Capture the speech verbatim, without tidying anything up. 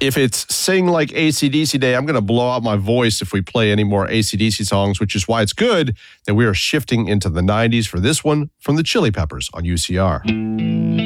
If it's Sing Like A C D C Day, I'm going to blow out my voice if we play any more A C D C songs, which is why it's good that we are shifting into the nineties for this one from the Chili Peppers on U C R.